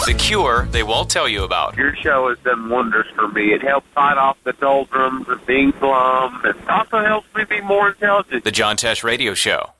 The cure they won't tell you about. Your show has done wonders for me. It helps fight off the doldrums of being glum. It also helps me be more intelligent. The John Tesh Radio Show.